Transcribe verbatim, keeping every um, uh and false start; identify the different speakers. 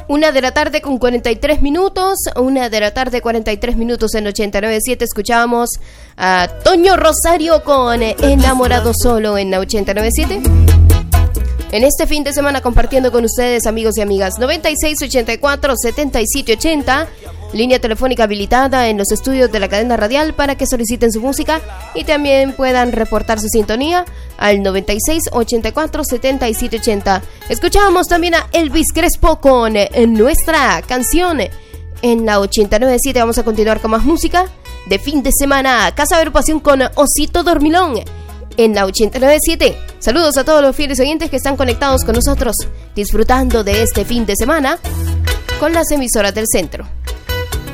Speaker 1: Una de la tarde con cuarenta y tres minutos, una de la tarde cuarenta y tres minutos en ochenta y nueve punto siete. Escuchábamos a Toño Rosario con Enamorado Solo en la ochenta y nueve punto siete. En este fin de semana compartiendo con ustedes, amigos y amigas. Noventa y seis ochenta y cuatro setenta y siete ochenta. Línea telefónica habilitada en los estudios de la cadena radial para que soliciten su música y también puedan reportar su sintonía al noventa y seis ochenta y cuatro setenta y siete ochenta. Escuchábamos también a Elvis Crespo con nuestra canción en la ochenta y nueve punto siete. Vamos a continuar con más música de fin de semana. Casa de Agrupación con Osito Dormilón en la ochenta y nueve punto siete. Saludos a todos los fieles oyentes que están conectados con nosotros, disfrutando de este fin de semana con las emisoras del centro.